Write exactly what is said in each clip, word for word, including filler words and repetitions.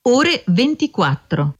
ore ventiquattro.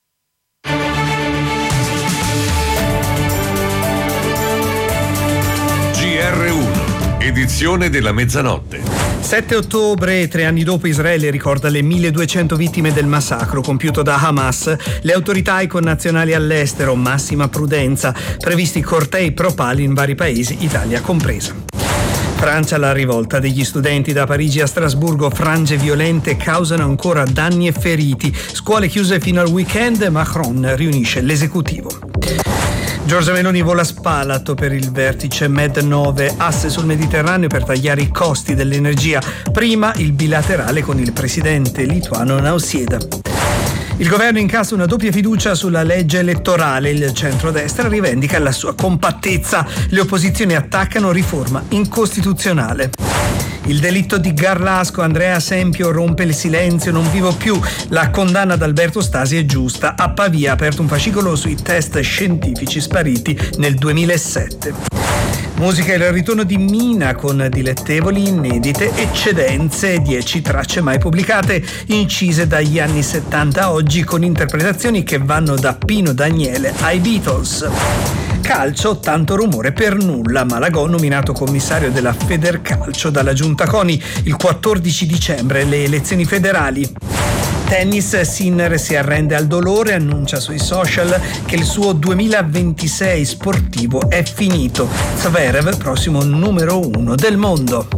G R uno, edizione della mezzanotte. sette ottobre, tre anni dopo, Israele ricorda le milleduecento vittime del massacro compiuto da Hamas. Le autorità e i connazionali all'estero, massima prudenza, previsti cortei pro-pali in vari paesi, Italia compresa. Francia, la rivolta degli studenti. Da Parigi a Strasburgo, frange violente causano ancora danni e feriti. Scuole chiuse fino al weekend, Macron riunisce l'esecutivo. Giorgia Meloni vola Spalato per il vertice Med nove, asse sul Mediterraneo per tagliare i costi dell'energia. Prima il bilaterale con il presidente lituano Nausėda. Il governo incassa una doppia fiducia sulla legge elettorale. Il centrodestra rivendica la sua compattezza. Le opposizioni attaccano riforma incostituzionale. Il delitto di Garlasco, Andrea Sempio rompe il silenzio, non vivo più. La condanna ad Alberto Stasi è giusta. A Pavia ha aperto un fascicolo sui test scientifici spariti nel duemilasette. Musica, il ritorno di Mina con dilettevoli, inedite eccedenze, dieci tracce mai pubblicate, incise dagli anni settanta a oggi, con interpretazioni che vanno da Pino Daniele ai Beatles. Calcio, tanto rumore per nulla. Malagò nominato commissario della Federcalcio dalla Giunta CONI. Il quattordici dicembre le elezioni federali. Tennis, Sinner si arrende al dolore, annuncia sui social che il suo duemilaventisei sportivo è finito. Zverev, prossimo numero uno del mondo.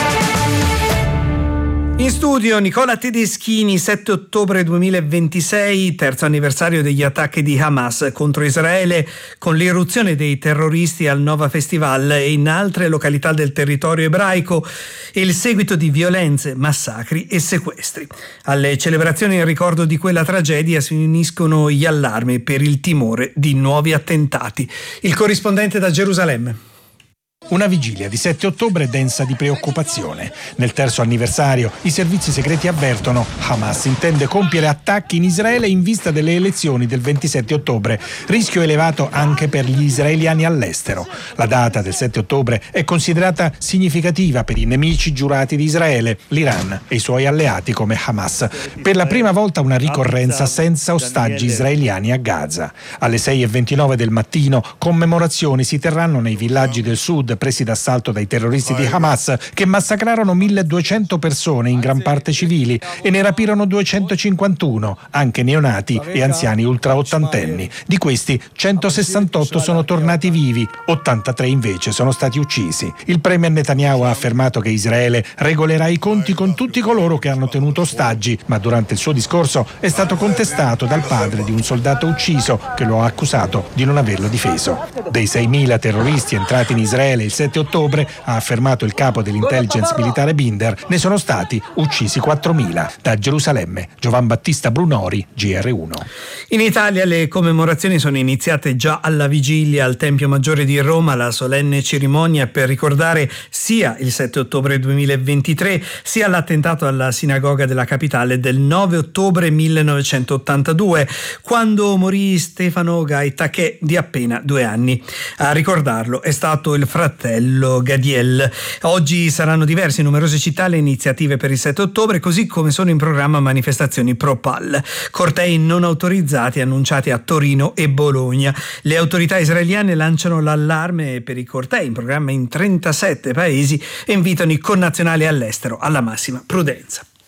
In studio Nicola Tedeschini. Sette ottobre duemilaventisei, terzo anniversario degli attacchi di Hamas contro Israele, con l'irruzione dei terroristi al Nova Festival e in altre località del territorio ebraico e il seguito di violenze, massacri e sequestri. Alle celebrazioni in ricordo di quella tragedia si uniscono gli allarmi per il timore di nuovi attentati. Il corrispondente da Gerusalemme. Una vigilia di sette ottobre densa di preoccupazione. Nel terzo anniversario i servizi segreti avvertono: Hamas intende compiere attacchi in Israele in vista delle elezioni del ventisette ottobre. Rischio elevato anche per gli israeliani all'estero. La data del sette ottobre è considerata significativa per i nemici giurati di Israele, l'Iran e i suoi alleati come Hamas. Per la prima volta una ricorrenza senza ostaggi israeliani a Gaza. Alle sei e ventinove del mattino commemorazioni si terranno nei villaggi del sud presi d'assalto dai terroristi di Hamas, che massacrarono milleduecento persone, in gran parte civili, e ne rapirono duecentocinquantuno, anche neonati e anziani ultraottantenni. Di questi centosessantotto sono tornati vivi, ottantatré invece sono stati uccisi. Il premier Netanyahu ha affermato che Israele regolerà i conti con tutti coloro che hanno tenuto ostaggi, ma durante il suo discorso è stato contestato dal padre di un soldato ucciso, che lo ha accusato di non averlo difeso. Dei seimila terroristi entrati in Israele il sette ottobre, ha affermato il capo dell'intelligence militare Binder, ne sono stati uccisi quattromila. Da Gerusalemme, Giovan Battista Brunori, G R uno. In Italia le commemorazioni sono iniziate già alla vigilia al Tempio Maggiore di Roma, la solenne cerimonia per ricordare sia il sette ottobre duemilaventitré sia l'attentato alla sinagoga della capitale del nove ottobre millenovecentottantadue, quando morì Stefano Gaitacché, di appena due anni. A ricordarlo è stato il fratello Gadiel. Oggi saranno diverse in numerose città le iniziative per il sette ottobre, così come sono in programma manifestazioni pro-Pal. Cortei non autorizzati annunciati a Torino e Bologna. Le autorità israeliane lanciano l'allarme per i cortei in programma in trentasette paesi e invitano i connazionali all'estero alla massima prudenza.